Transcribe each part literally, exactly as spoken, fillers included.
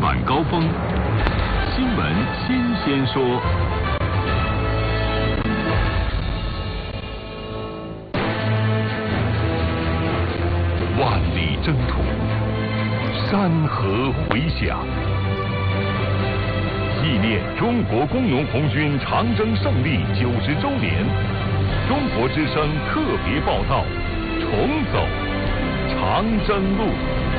晚高峰，新闻新鲜说。万里征途，山河回响。纪念中国工农红军长征胜利九十周年，中国之声特别报道：重走长征路。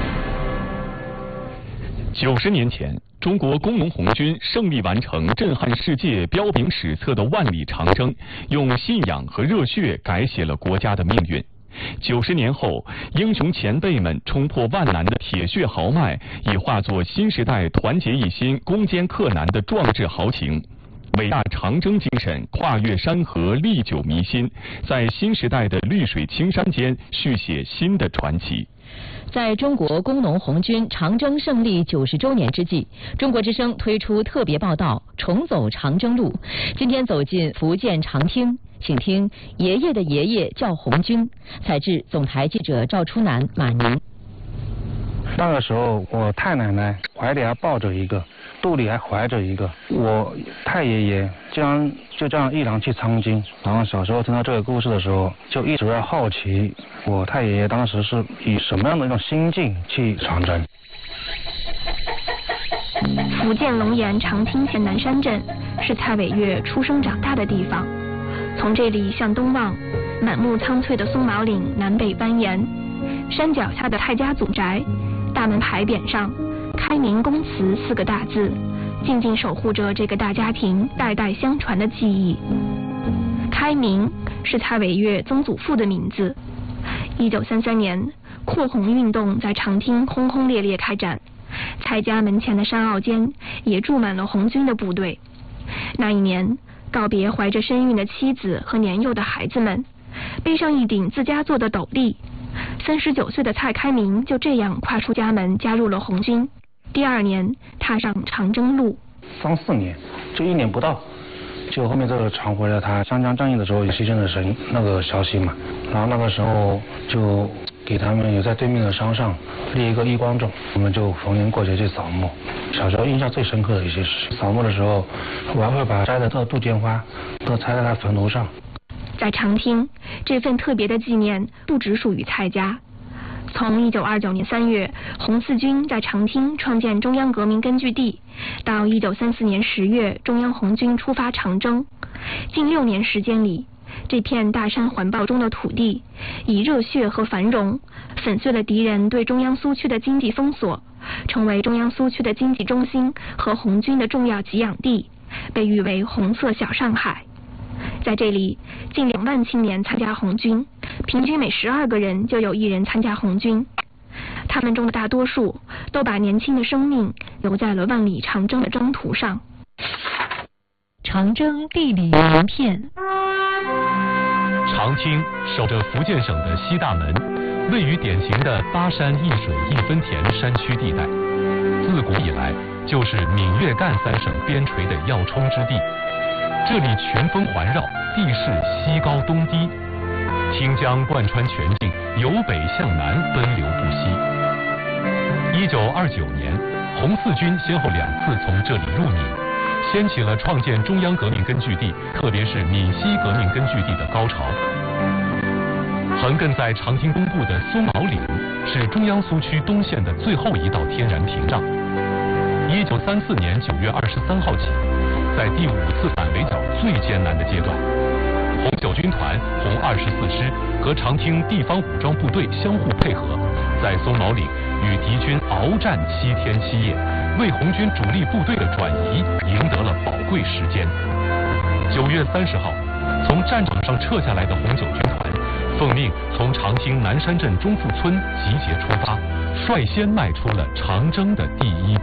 九十年前，中国工农红军胜利完成震撼世界、彪炳史册的万里长征，用信仰和热血改写了国家的命运。九十年后，英雄前辈们冲破万难的铁血豪迈，已化作新时代团结一心、攻坚克难的壮志豪情。伟大长征精神跨越山河，历久弥新，在新时代的绿水青山间续写新的传奇。 在中国工农红军长征胜利九十周年之际，中国之声推出特别报道《重走长征路》。今天走进福建长汀，请听爷爷的爷爷叫红军。采制总台记者赵初南、马宁。 那个时候，我太奶奶怀里还抱着一个，肚里还怀着一个。我太爷爷这样就这样一狼去苍津。然后小时候听到这个故事的时候，就一直在好奇，我太爷爷当时是以什么样的一种心境去长征。 福建龙岩长汀县南山镇是蔡伟月出生长大的地方。从这里向东望，满目苍翠的松毛岭南北蜿蜒，山脚下的蔡家祖宅。大门牌匾上“开明公祠”四个大字，静静守护着这个大家庭代代相传的记忆。开明是蔡伟月曾祖父的名字。一九三三年，扩红运动在长汀轰轰烈烈开展，蔡家门前的山坳间也住满了红军的部队。那一年，告别怀着身孕的妻子和年幼的孩子们，背上一顶自家做的斗笠。三十九岁的蔡开明就这样跨出家门，加入了红军。第二年，踏上长征路。 三四年，就一年不到，就后面这个传回了他湘江战役的时候牺牲的神那个消息嘛。然后那个时候就给他们有在对面的山上立一个义光冢，我们就逢年过节去扫墓。小时候印象最深刻的一些事，扫墓的时候，我还会把摘的这杜鹃花都插在他坟头上。 在长汀，这份特别的纪念不只属于蔡家。从一九二九年三月，红四军在长汀创建中央革命根据地，到一九三四年十月，中央红军出发长征，近六年时间里，这片大山环抱中的土地，以热血和繁荣，粉碎了敌人对中央苏区的经济封锁，成为中央苏区的经济中心和红军的重要给养地，被誉为红色小上海。在这里，近两万青年参加红军，平均每十二个人就有一人参加红军。他们中的大多数都把年轻的生命留在了万里长征的征途上。 长征地理名片。 长汀守着福建省的西大门，位于典型的巴山一水一分田山区地带，自古以来就是闽粤赣三省边陲的要冲之地。这里群峰环绕，地势西高东低，汀江贯穿全境，由北向南奔流不息。一九二九年，红四军先后两次从这里入闽，掀起了创建中央革命根据地，特别是闽西革命根据地的高潮。横亘在长汀东部的松毛岭，是中央苏区东线的最后一道天然屏障。一九三四年九月二十三号起，在第五次反围剿最艰难的阶段，红九军团、红二十四师和长汀地方武装部队相互配合，在松毛岭与敌军鏖战七天七夜，为红军主力部队的转移赢得了宝贵时间。九月三十号，从战场上撤下来的红九军团，奉命从长汀南山镇中富村集结出发，率先迈出了长征的第一步。